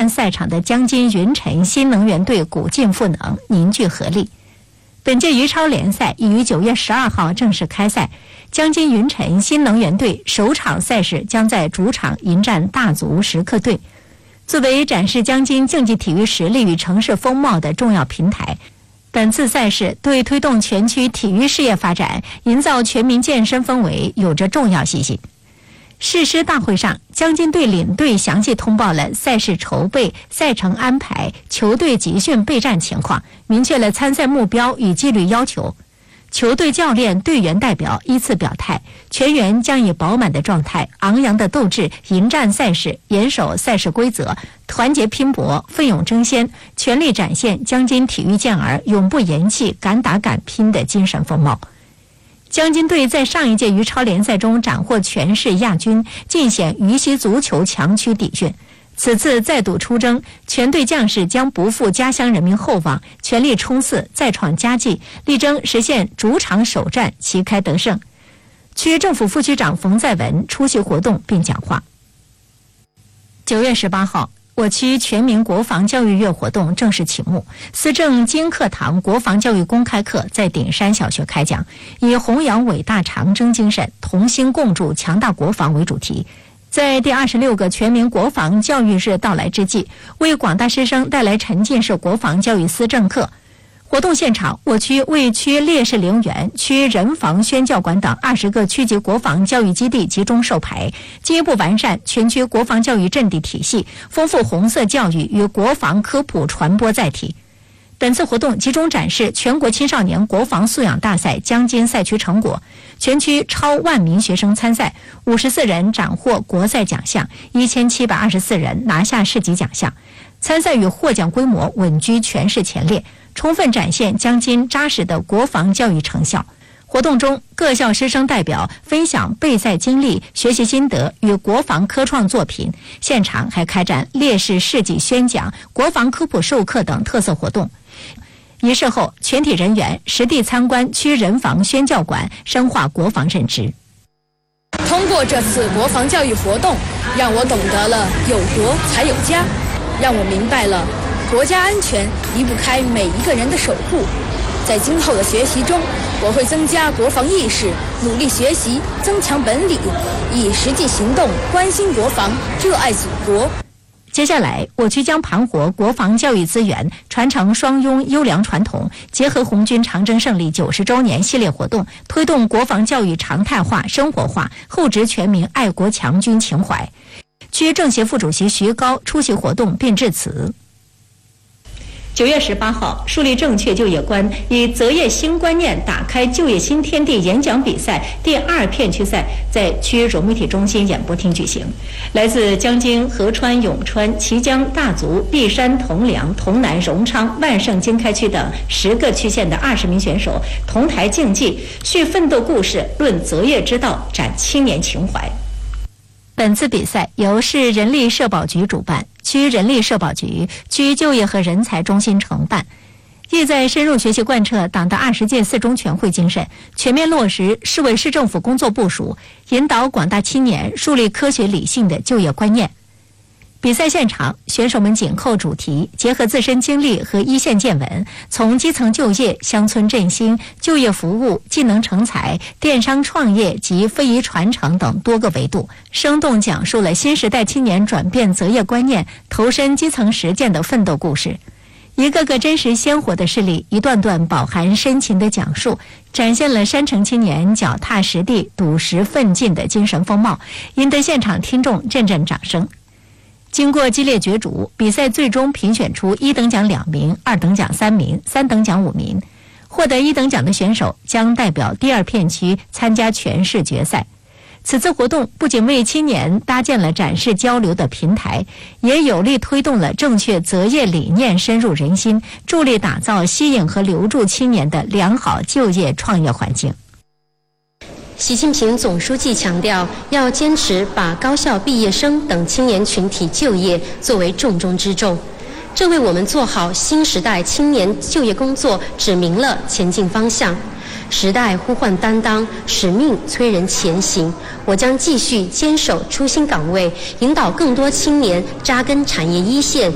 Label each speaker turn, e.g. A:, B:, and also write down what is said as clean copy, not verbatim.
A: 参赛场的江津云晨新能源队鼓劲赋能，凝聚合力。本届余超联赛已于9月12号正式开赛，江津云晨新能源队首场赛事将在主场迎战大足时刻队。作为展示江津竞技体育实力与城市风貌的重要平台，本次赛事对推动全区体育事业发展、营造全民健身氛围有着重要意义。誓师大会上，江津队领队详细通报了赛事筹备、赛程安排、球队集训备战情况，明确了参赛目标与纪律要求。球队教练、队员代表依次表态，全员将以饱满的状态、昂扬的斗志迎战赛事，严守赛事规则，团结拼搏，奋勇争先，全力展现江津体育健儿永不言弃、敢打敢拼的精神风貌。江津队在上一届余超联赛中斩获全市亚军，尽显渝西足球强区底蕴。此次再度出征，全队将士将不负家乡人民厚望，全力冲刺，再创佳绩，力争实现主场首战旗开得胜。区政府副区长冯在文出席活动并讲话。9月18号，我区全民国防教育月活动正式启幕，思政金课堂国防教育公开课在顶山小学开讲，以弘扬伟大长征精神，同心共筑强大国防为主题。在第26个全民国防教育日到来之际，为广大师生带来沉浸式国防教育思政课。活动现场，我区为区烈士陵园、区人防宣教馆等20个区级国防教育基地集中授牌，进一步完善全区国防教育阵地体系，丰富红色教育与国防科普传播载体。本次活动集中展示全国青少年国防素养大赛江津赛区成果，全区超10000名学生参赛，54人斩获国赛奖项，1724人拿下市级奖项，参赛与获奖规模稳居全市前列，充分展现江津扎实的国防教育成效。活动中，各校师生代表分享备赛经历、学习心得与国防科创作品，现场还开展烈士事迹宣讲、国防科普授课等特色活动。仪式后，全体人员实地参观区人防宣教馆，深化国防认知。
B: 通过这次国防教育活动，让我懂得了有国才有家，让我明白了国家安全离不开每一个人的守护。在今后的学习中，我会增加国防意识，努力学习，增强本领，以实际行动关心国防，热爱祖国。
A: 接下来，我区将盘活国防教育资源，传承双拥优良传统，结合红军长征胜利90周年系列活动，推动国防教育常态化、生活化，厚植全民爱国强军情怀。区政协副主席徐高出席活动并致辞。9月18号，树立正确就业观，以择业新观念打开就业新天地演讲比赛第2片区赛在区融媒体中心演播厅举行。来自江津、合川、永川、綦江、大足、璧山、铜梁、潼南、荣昌、万盛、经开区等10个区县的20名选手同台竞技，叙奋斗故事，论择业之道，展青年情怀。本次比赛由市人力社保局主办，区人力社保局、区就业和人才中心承办，意在深入学习贯彻党的20届4中全会精神，全面落实市委市政府工作部署，引导广大青年树立科学理性的就业观念。比赛现场，选手们紧扣主题，结合自身经历和一线见闻，从基层就业、乡村振兴、就业服务、技能成才、电商创业及非遗传承等多个维度，生动讲述了新时代青年转变择业观念、投身基层实践的奋斗故事。一个个真实鲜活的事例，一段段饱含深情的讲述，展现了山城青年脚踏实地、笃实奋进的精神风貌，赢得现场听众阵阵掌声。经过激烈角逐，比赛最终评选出1等奖2名、2等奖3名、3等奖5名。获得1等奖的选手将代表第2片区参加全市决赛。此次活动不仅为青年搭建了展示交流的平台，也有力推动了正确择业理念深入人心，助力打造吸引和留住青年的良好就业创业环境。
C: 习近平总书记强调，要坚持把高校毕业生等青年群体就业作为重中之重，这为我们做好新时代青年就业工作指明了前进方向。时代呼唤担当，使命催人前行，我将继续坚守初心岗位，引导更多青年扎根产业一线，